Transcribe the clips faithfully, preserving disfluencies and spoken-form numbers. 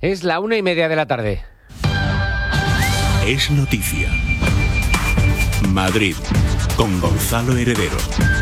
Es la una y media de la tarde. Es noticia. Madrid, con Gonzalo Heredero.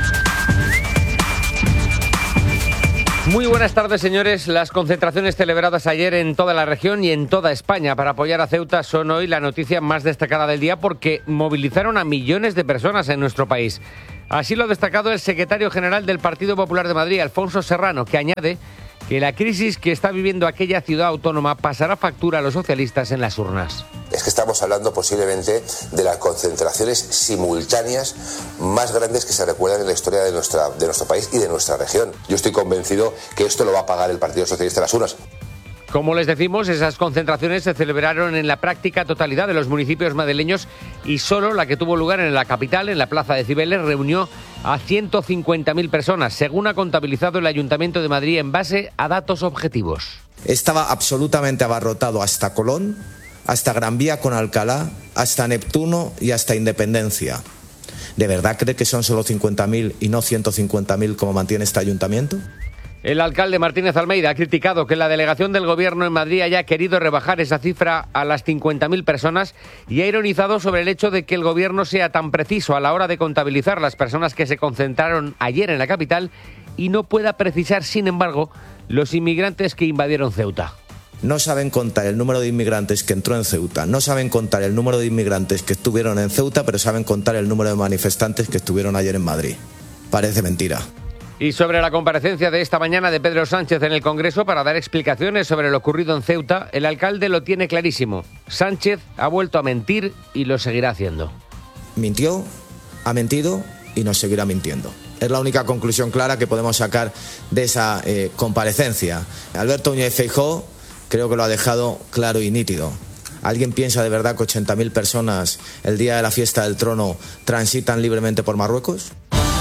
Muy buenas tardes, señores. Las concentraciones celebradas ayer en toda la región y en toda España para apoyar a Ceuta son hoy la noticia más destacada del día porque movilizaron a millones de personas en nuestro país. Así lo ha destacado el secretario general del Partido Popular de Madrid, Alfonso Serrano, que añade que la crisis que está viviendo aquella ciudad autónoma pasará factura a los socialistas en las urnas. Es que estamos hablando posiblemente de las concentraciones simultáneas más grandes que se recuerdan en la historia de, nuestra, de nuestro país y de nuestra región. Yo estoy convencido que esto lo va a pagar el Partido Socialista en las urnas. Como les decimos, esas concentraciones se celebraron en la práctica totalidad de los municipios madrileños y solo la que tuvo lugar en la capital, en la Plaza de Cibeles, reunió a ciento cincuenta mil personas, según ha contabilizado el Ayuntamiento de Madrid en base a datos objetivos. Estaba absolutamente abarrotado hasta Colón, hasta Gran Vía con Alcalá, hasta Neptuno y hasta Independencia. ¿De verdad cree que son solo cincuenta mil y no ciento cincuenta mil como mantiene este ayuntamiento? El alcalde Martínez Almeida ha criticado que la delegación del Gobierno en Madrid haya querido rebajar esa cifra a las cincuenta mil personas y ha ironizado sobre el hecho de que el Gobierno sea tan preciso a la hora de contabilizar las personas que se concentraron ayer en la capital y no pueda precisar, sin embargo, los inmigrantes que invadieron Ceuta. No saben contar el número de inmigrantes que entró en Ceuta, no saben contar el número de inmigrantes que estuvieron en Ceuta, pero saben contar el número de manifestantes que estuvieron ayer en Madrid. Parece mentira. Y sobre la comparecencia de esta mañana de Pedro Sánchez en el Congreso para dar explicaciones sobre lo ocurrido en Ceuta, el alcalde lo tiene clarísimo. Sánchez ha vuelto a mentir y lo seguirá haciendo. Mintió, ha mentido y nos seguirá mintiendo. Es la única conclusión clara que podemos sacar de esa eh, comparecencia. Alberto Núñez Feijóo creo que lo ha dejado claro y nítido. ¿Alguien piensa de verdad que ochenta mil personas el día de la fiesta del trono transitan libremente por Marruecos?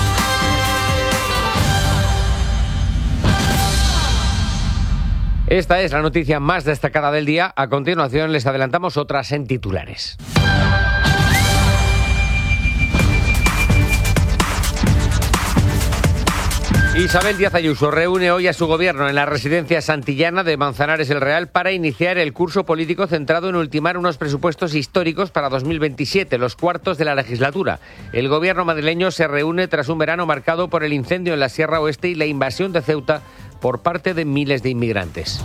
Esta es la noticia más destacada del día. A continuación les adelantamos otras en titulares. Isabel Díaz Ayuso reúne hoy a su gobierno en la residencia santillana de Manzanares el Real para iniciar el curso político centrado en ultimar unos presupuestos históricos para dos mil veintisiete, los cuartos de la legislatura. El gobierno madrileño se reúne tras un verano marcado por el incendio en la Sierra Oeste y la invasión de Ceuta por parte de miles de inmigrantes.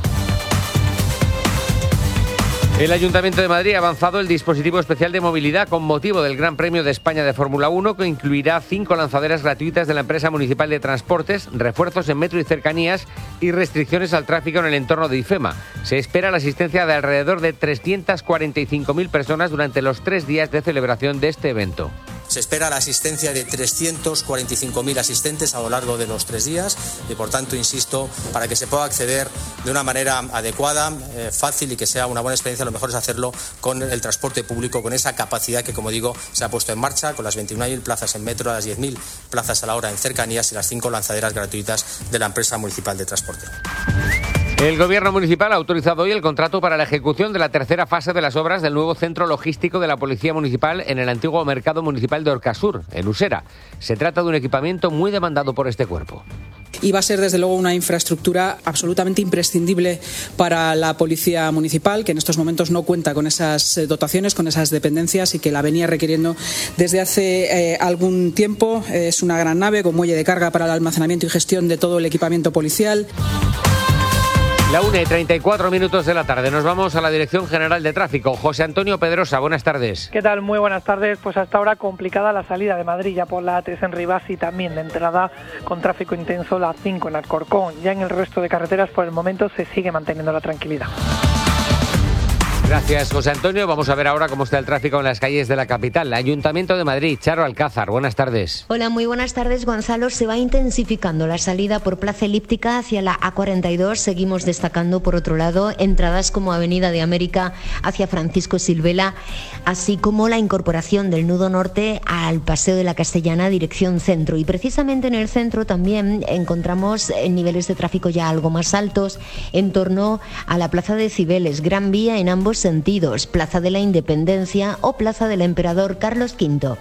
El Ayuntamiento de Madrid ha avanzado el dispositivo especial de movilidad con motivo del Gran Premio de España de Fórmula uno, que incluirá cinco lanzaderas gratuitas de la empresa municipal de transportes, refuerzos en metro y cercanías y restricciones al tráfico en el entorno de IFEMA. Se espera la asistencia de alrededor de trescientas cuarenta y cinco mil personas durante los tres días de celebración de este evento. Se espera la asistencia de trescientos cuarenta y cinco mil asistentes a lo largo de los tres días y, por tanto, insisto, para que se pueda acceder de una manera adecuada, eh, fácil y que sea una buena experiencia, lo mejor es hacerlo con el transporte público, con esa capacidad que, como digo, se ha puesto en marcha, con las veintiuna mil plazas en metro, las diez mil plazas a la hora en cercanías y las cinco lanzaderas gratuitas de la empresa municipal de transporte. El Gobierno municipal ha autorizado hoy el contrato para la ejecución de la tercera fase de las obras del nuevo centro logístico de la Policía Municipal en el antiguo Mercado Municipal de Orcasur, en Usera. Se trata de un equipamiento muy demandado por este cuerpo. Y va a ser, desde luego, una infraestructura absolutamente imprescindible para la Policía Municipal, que en estos momentos no cuenta con esas dotaciones, con esas dependencias y que la venía requiriendo desde hace eh, algún tiempo. Es una gran nave con muelle de carga para el almacenamiento y gestión de todo el equipamiento policial. La una y treinta y cuatro minutos de la tarde. Nos vamos a la Dirección General de Tráfico. José Antonio Pedrosa, buenas tardes. ¿Qué tal? Muy buenas tardes. Pues hasta ahora complicada la salida de Madrid ya por la A tres en Rivas y también la entrada con tráfico intenso la cinco en Alcorcón. Ya en el resto de carreteras por el momento se sigue manteniendo la tranquilidad. Gracias, José Antonio. Vamos a ver ahora cómo está el tráfico en las calles de la capital. Ayuntamiento de Madrid, Charo Alcázar, buenas tardes. Hola, muy buenas tardes, Gonzalo. Se va intensificando la salida por Plaza Elíptica hacia la A cuarenta y dos. Seguimos destacando, por otro lado, entradas como Avenida de América hacia Francisco Silvela, así como la incorporación del nudo norte al Paseo de la Castellana, dirección centro. Y precisamente en el centro también encontramos niveles de tráfico ya algo más altos en torno a la Plaza de Cibeles, Gran Vía en ambos sentidos, Plaza de la Independencia o Plaza del Emperador Carlos quinto.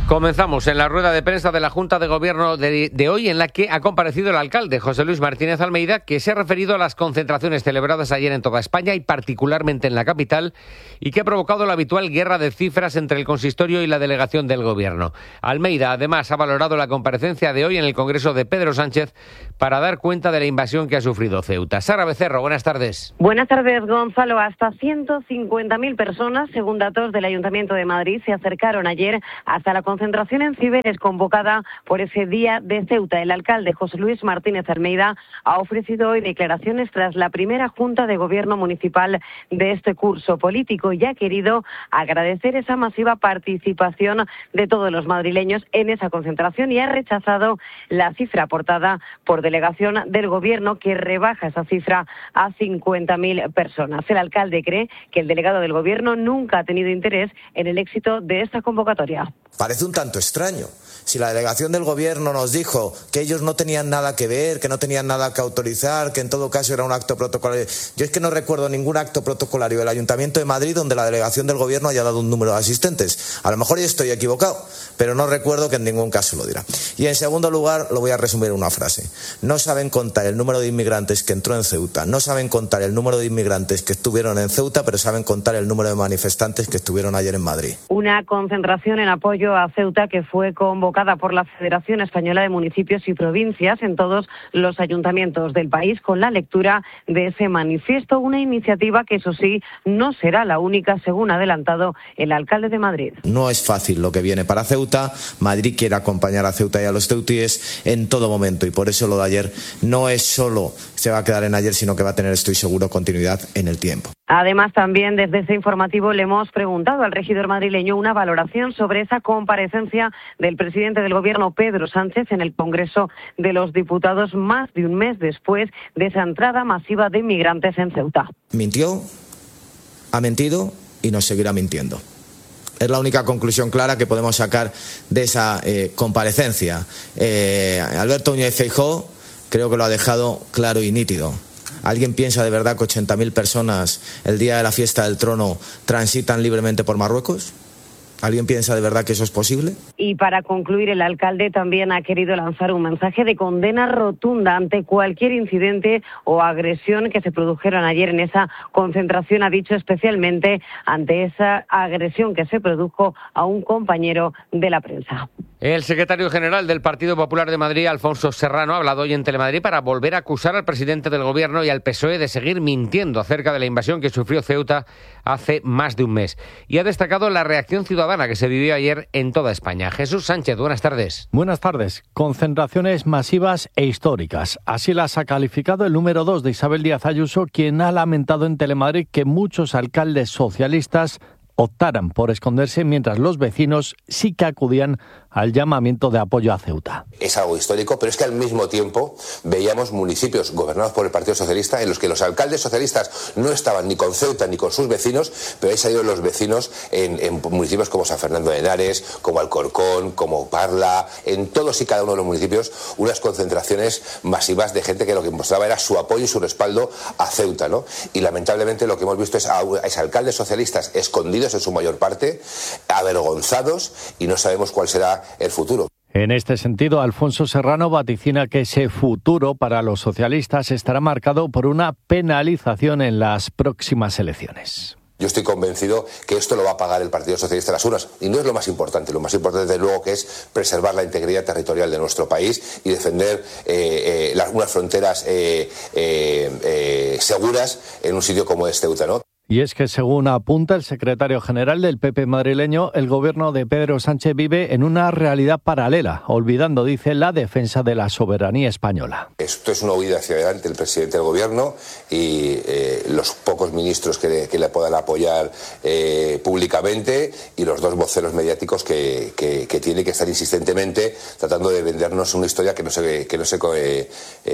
Comenzamos en la rueda de prensa de la Junta de Gobierno de, de hoy, en la que ha comparecido el alcalde José Luis Martínez Almeida, que se ha referido a las concentraciones celebradas ayer en toda España y particularmente en la capital, y que ha provocado la habitual guerra de cifras entre el consistorio y la delegación del Gobierno. Almeida, además, ha valorado la comparecencia de hoy en el Congreso de Pedro Sánchez para dar cuenta de la invasión que ha sufrido Ceuta. Sara Becerro, buenas tardes. Buenas tardes, Gonzalo. Hasta ciento cincuenta mil personas, según datos del Ayuntamiento de Madrid, se acercaron ayer hasta la concentración en Ciberes convocada por ese Día de Ceuta. El alcalde José Luis Martínez Almeida ha ofrecido hoy declaraciones tras la primera Junta de Gobierno municipal de este curso político y ha querido agradecer esa masiva participación de todos los madrileños en esa concentración y ha rechazado la cifra aportada por delegación del Gobierno, que rebaja esa cifra a cincuenta mil personas. El alcalde cree que el delegado del Gobierno nunca ha tenido interés en el éxito de esta convocatoria. Parece un tanto extraño. Si la delegación del Gobierno nos dijo que ellos no tenían nada que ver, que no tenían nada que autorizar, que en todo caso era un acto protocolario. Yo es que no recuerdo ningún acto protocolario del Ayuntamiento de Madrid donde la delegación del Gobierno haya dado un número de asistentes. A lo mejor yo estoy equivocado, pero no recuerdo que en ningún caso lo dirá. Y en segundo lugar, lo voy a resumir en una frase. No saben contar el número de inmigrantes que entró en Ceuta, no saben contar el número de inmigrantes que estuvieron en Ceuta, pero saben contar el número de manifestantes que estuvieron ayer en Madrid. Una concentración en apoyo a Ceuta que fue convocada por la Federación Española de Municipios y Provincias en todos los ayuntamientos del país, con la lectura de ese manifiesto, una iniciativa que, eso sí, no será la única, según ha adelantado el alcalde de Madrid. No es fácil lo que viene para Ceuta. Madrid quiere acompañar a Ceuta y a los ceutíes en todo momento, y por eso lo de ayer no es solo se va a quedar en ayer, sino que va a tener, estoy seguro, continuidad en el tiempo. Además, también desde ese informativo le hemos preguntado al regidor madrileño una valoración sobre esa comparecencia del presidente del Gobierno, Pedro Sánchez, en el Congreso de los Diputados, más de un mes después de esa entrada masiva de inmigrantes en Ceuta. Mintió, ha mentido y nos seguirá mintiendo. Es la única conclusión clara que podemos sacar de esa eh, comparecencia. Eh, Alberto Núñez Feijóo creo que lo ha dejado claro y nítido. ¿Alguien piensa de verdad que ochenta mil personas el día de la fiesta del trono transitan libremente por Marruecos? ¿Alguien piensa de verdad que eso es posible? Y para concluir, el alcalde también ha querido lanzar un mensaje de condena rotunda ante cualquier incidente o agresión que se produjeron ayer en esa concentración. Ha dicho especialmente ante esa agresión que se produjo a un compañero de la prensa. El secretario general del Partido Popular de Madrid, Alfonso Serrano, ha hablado hoy en Telemadrid para volver a acusar al presidente del Gobierno y al P S O E de seguir mintiendo acerca de la invasión que sufrió Ceuta hace más de un mes. Y ha destacado la reacción ciudadana que se vivió ayer en toda España. Jesús Sánchez, buenas tardes. Buenas tardes. Concentraciones masivas e históricas. Así las ha calificado el número dos de Isabel Díaz Ayuso, quien ha lamentado en Telemadrid que muchos alcaldes socialistas optaran por esconderse mientras los vecinos sí que acudían al llamamiento de apoyo a Ceuta. Es algo histórico, pero es que al mismo tiempo veíamos municipios gobernados por el Partido Socialista en los que los alcaldes socialistas no estaban ni con Ceuta ni con sus vecinos, pero ahí salieron los vecinos en, en municipios como San Fernando de Henares, como Alcorcón, como Parla, en todos y cada uno de los municipios, unas concentraciones masivas de gente que lo que mostraba era su apoyo y su respaldo a Ceuta, ¿no? Y lamentablemente lo que hemos visto es a, a esos alcaldes socialistas escondidos en su mayor parte, avergonzados, y no sabemos cuál será el futuro. En este sentido, Alfonso Serrano vaticina que ese futuro para los socialistas estará marcado por una penalización en las próximas elecciones. Yo estoy convencido que esto lo va a pagar el Partido Socialista en las urnas, y no es lo más importante. Lo más importante, desde luego, que es preservar la integridad territorial de nuestro país y defender eh, eh, las, unas fronteras eh, eh, eh, seguras en un sitio como es Ceuta, ¿no? Y es que, según apunta el secretario general del P P madrileño, el gobierno de Pedro Sánchez vive en una realidad paralela, olvidando, dice, la defensa de la soberanía española. Esto es una huida hacia adelante del presidente del gobierno y eh, los pocos ministros que le, que le puedan apoyar eh, públicamente, y los dos voceros mediáticos que, que, que tiene que estar insistentemente tratando de vendernos una historia que no se que no se eh,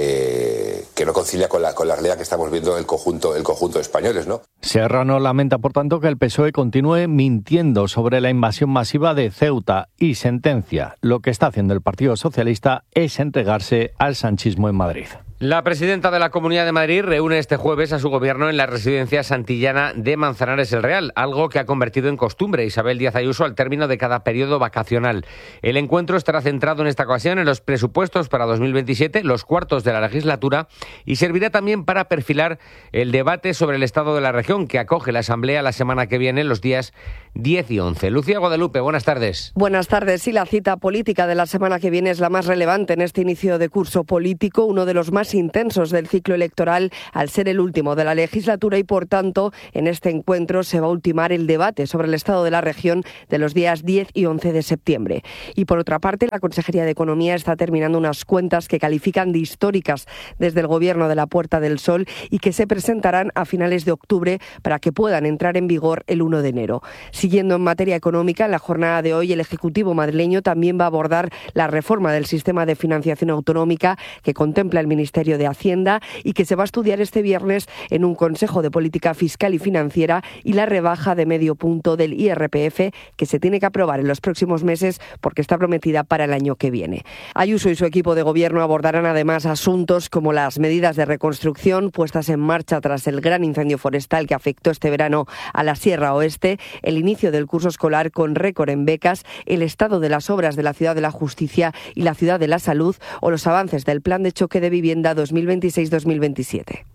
eh, que no concilia con la con la realidad que estamos viendo en el conjunto el conjunto de españoles, ¿no? Serrano lamenta, por tanto, que el P S O E continúe mintiendo sobre la invasión masiva de Ceuta y sentencia: lo que está haciendo el Partido Socialista es entregarse al sanchismo en Madrid. La presidenta de la Comunidad de Madrid reúne este jueves a su gobierno en la residencia santillana de Manzanares el Real, algo que ha convertido en costumbre Isabel Díaz Ayuso al término de cada periodo vacacional. El encuentro estará centrado en esta ocasión en los presupuestos para dos mil veintisiete, los cuartos de la legislatura, y servirá también para perfilar el debate sobre el estado de la región que acoge la Asamblea la semana que viene, los días diez y once. Lucía Guadalupe, buenas tardes. Buenas tardes. Sí, la cita política de la semana que viene es la más relevante en este inicio de curso político, uno de los más intensos del ciclo electoral al ser el último de la legislatura y, por tanto, en este encuentro se va a ultimar el debate sobre el estado de la región de los días diez y once de septiembre. Y, por otra parte, la Consejería de Economía está terminando unas cuentas que califican de históricas desde el Gobierno de la Puerta del Sol y que se presentarán a finales de octubre para que puedan entrar en vigor el uno de enero. Siguiendo en materia económica, en la jornada de hoy el Ejecutivo madrileño también va a abordar la reforma del sistema de financiación autonómica que contempla el Ministerio de Hacienda y que se va a estudiar este viernes en un Consejo de Política Fiscal y Financiera, y la rebaja de medio punto del I R P F que se tiene que aprobar en los próximos meses porque está prometida para el año que viene. Ayuso y su equipo de gobierno abordarán además asuntos como las medidas de reconstrucción puestas en marcha tras el gran incendio forestal que afectó este verano a la Sierra Oeste, el inicio del curso escolar con récord en becas, el estado de las obras de la Ciudad de la Justicia y la Ciudad de la Salud o los avances del Plan de Choque de Vivienda dos mil veintiséis dos mil veintisiete.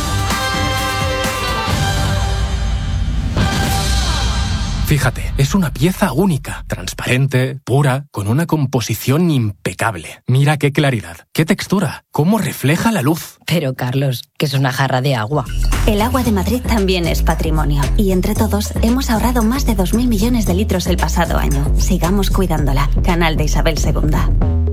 Fíjate, es una pieza única, transparente, pura, con una composición impecable. Mira qué claridad, qué textura, cómo refleja la luz. Pero Carlos, que es una jarra de agua. El agua de Madrid también es patrimonio y entre todos hemos ahorrado más de dos mil millones de litros el pasado año. Sigamos cuidándola. Canal de Isabel segunda.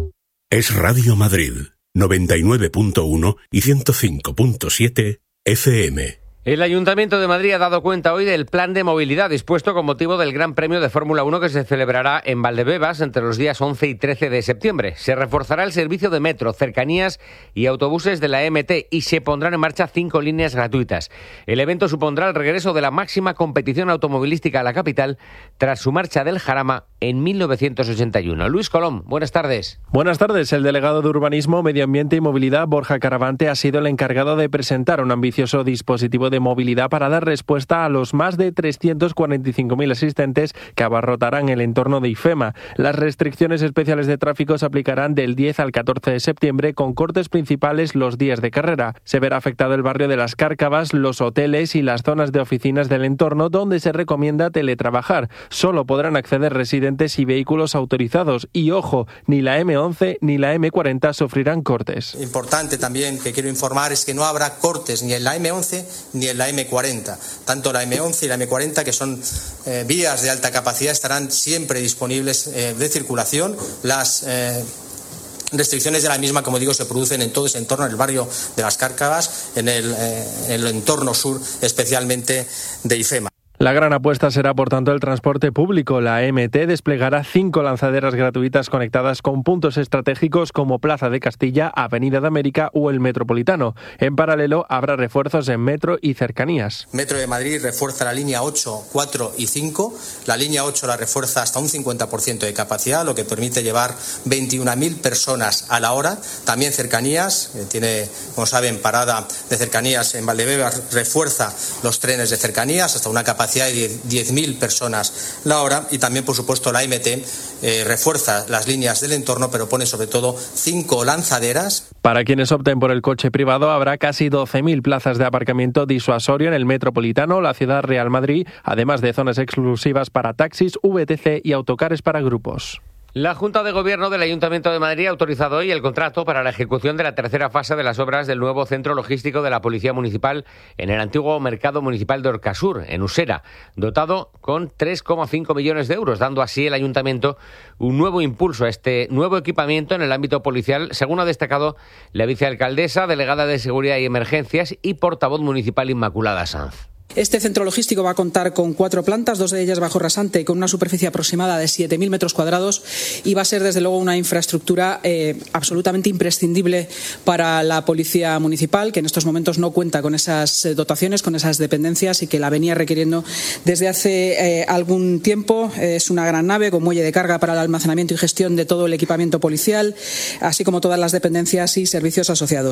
Es Radio Madrid, noventa y nueve punto uno y ciento cinco punto siete F M. El Ayuntamiento de Madrid ha dado cuenta hoy del plan de movilidad dispuesto con motivo del Gran Premio de Fórmula uno que se celebrará en Valdebebas entre los días once y trece de septiembre. Se reforzará el servicio de metro, cercanías y autobuses de la E M T y se pondrán en marcha cinco líneas gratuitas. El evento supondrá el regreso de la máxima competición automovilística a la capital tras su marcha del Jarama en mil novecientos ochenta y uno. Luis Colom, buenas tardes. Buenas tardes. El delegado de Urbanismo, Medio Ambiente y Movilidad, Borja Caravante, ha sido el encargado de presentar un ambicioso dispositivo de movilidad para dar respuesta a los más de trescientos cuarenta y cinco mil asistentes que abarrotarán el entorno de IFEMA. Las restricciones especiales de tráfico se aplicarán del diez al catorce de septiembre con cortes principales los días de carrera. Se verá afectado el barrio de Las Cárcavas, los hoteles y las zonas de oficinas del entorno donde se recomienda teletrabajar. Solo podrán acceder residentes y vehículos autorizados y, ojo, ni la eme once ni la eme cuarenta sufrirán cortes. Importante también que quiero informar es que no habrá cortes ni en la eme once ni en la eme cuarenta. Tanto la eme once y la eme cuarenta, que son eh, vías de alta capacidad, estarán siempre disponibles eh, de circulación. Las eh, restricciones de la misma, como digo, se producen en todo ese entorno, en el barrio de Las Cárcavas, en el, eh, en el entorno sur, especialmente de IFEMA. La gran apuesta será, por tanto, el transporte público. La E M T desplegará cinco lanzaderas gratuitas conectadas con puntos estratégicos como Plaza de Castilla, Avenida de América o el Metropolitano. En paralelo, habrá refuerzos en metro y cercanías. Metro de Madrid refuerza la línea ocho, cuatro y cinco. La línea ocho la refuerza hasta un cincuenta por ciento de capacidad, lo que permite llevar veintiuna mil personas a la hora. También cercanías, eh, tiene, como saben, parada de cercanías en Valdebebas, refuerza los trenes de cercanías hasta una capacidad de diez mil personas la hora, y también, por supuesto, la E M T eh, refuerza las líneas del entorno, pero pone sobre todo cinco lanzaderas. Para quienes opten por el coche privado, habrá casi doce mil plazas de aparcamiento disuasorio en el Metropolitano, la Ciudad Real Madrid, además de zonas exclusivas para taxis, V T C y autocares para grupos. La Junta de Gobierno del Ayuntamiento de Madrid ha autorizado hoy el contrato para la ejecución de la tercera fase de las obras del nuevo centro logístico de la Policía Municipal en el antiguo Mercado Municipal de Orcasur, en Usera, dotado con tres coma cinco millones de euros, dando así el Ayuntamiento un nuevo impulso a este nuevo equipamiento en el ámbito policial, según ha destacado la vicealcaldesa, delegada de Seguridad y Emergencias y portavoz municipal Inmaculada Sanz. Este centro logístico va a contar con cuatro plantas, dos de ellas bajo rasante, con una superficie aproximada de siete mil metros cuadrados, y va a ser, desde luego, una infraestructura eh, absolutamente imprescindible para la Policía Municipal, que en estos momentos no cuenta con esas dotaciones, con esas dependencias, y que la venía requiriendo desde hace eh, algún tiempo. Es una gran nave con muelle de carga para el almacenamiento y gestión de todo el equipamiento policial, así como todas las dependencias y servicios asociados.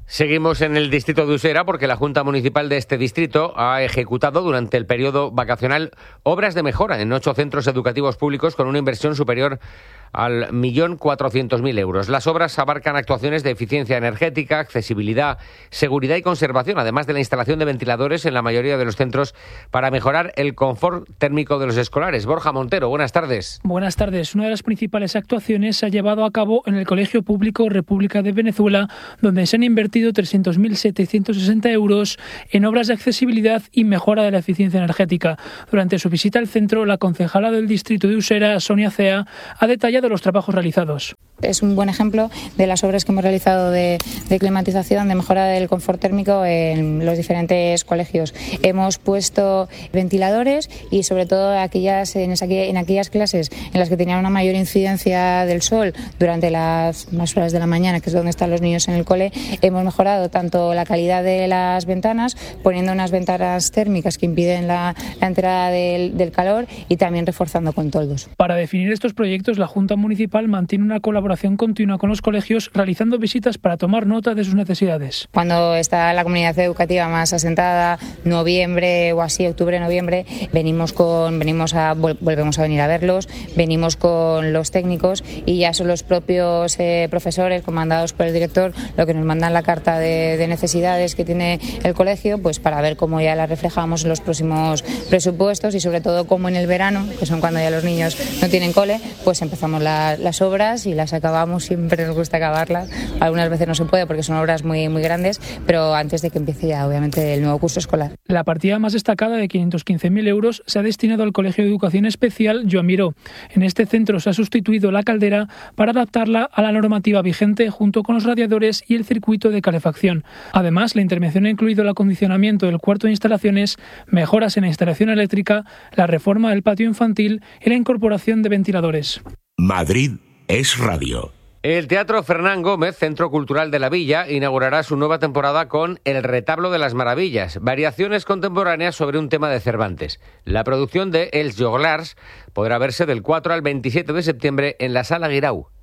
Seguimos en el distrito de Usera porque la Junta Municipal de este distrito ha ejecutado durante el periodo vacacional obras de mejora en ocho centros educativos públicos con una inversión superior al millón cuatrocientos mil euros. Las obras abarcan actuaciones de eficiencia energética, accesibilidad, seguridad y conservación, además de la instalación de ventiladores en la mayoría de los centros para mejorar el confort térmico de los escolares. Borja Montero, buenas tardes. Buenas tardes. Una de las principales actuaciones se ha llevado a cabo en el Colegio Público República de Venezuela, donde se han invertido trescientos mil setecientos sesenta euros en obras de accesibilidad y mejora de la eficiencia energética. Durante su visita al centro, la concejala del distrito de Usera, Sonia Cea, ha detallado de los trabajos realizados. Es un buen ejemplo de las obras que hemos realizado de, de climatización, de mejora del confort térmico en los diferentes colegios. Hemos puesto ventiladores y sobre todo aquellas, en, esa, en aquellas clases en las que tenían una mayor incidencia del sol durante las más horas de la mañana, que es donde están los niños en el cole, hemos mejorado tanto la calidad de las ventanas, poniendo unas ventanas térmicas que impiden la, la entrada del, del calor y también reforzando con toldos. Para definir estos proyectos, la Junta Municipal mantiene una colaboración continua con los colegios, realizando visitas para tomar nota de sus necesidades. Cuando está la comunidad educativa más asentada, noviembre o así, octubre, noviembre, venimos con, venimos a, volvemos a venir a verlos, venimos con los técnicos y ya son los propios eh, profesores, comandados por el director, lo que nos mandan la carta de, de necesidades que tiene el colegio, pues para ver cómo ya la reflejamos en los próximos presupuestos y sobre todo cómo en el verano, que son cuando ya los niños no tienen cole, pues empezamos la, las obras y las acabamos, siempre nos gusta acabarlas, algunas veces no se puede porque son obras muy, muy grandes, pero antes de que empiece ya obviamente el nuevo curso escolar. La partida más destacada de quinientos quince mil euros se ha destinado al Colegio de Educación Especial Joan Miró. En este centro se ha sustituido la caldera para adaptarla a la normativa vigente junto con los radiadores y el circuito de calefacción. Además, la intervención ha incluido el acondicionamiento del cuarto de instalaciones, mejoras en la instalación eléctrica, la reforma del patio infantil y la incorporación de ventiladores. Madrid es radio. El Teatro Fernán Gómez, Centro Cultural de la Villa, inaugurará su nueva temporada con El Retablo de las Maravillas, variaciones contemporáneas sobre un tema de Cervantes. La producción de Els Joglars podrá verse del cuatro al veintisiete de septiembre en la Sala Guirau.